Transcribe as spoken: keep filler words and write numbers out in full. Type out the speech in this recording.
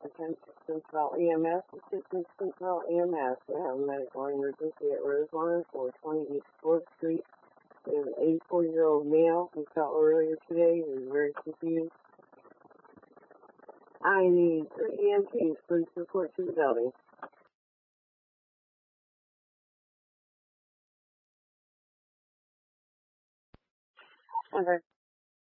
Attention Central E M S. Attention Central E M S. We have a medical emergency at Roseline, four twenty East fourth Street. We have an eighty-four-year-old male who fell earlier today. He was very confused. I need three E M Ts. Please report to the building. Okay.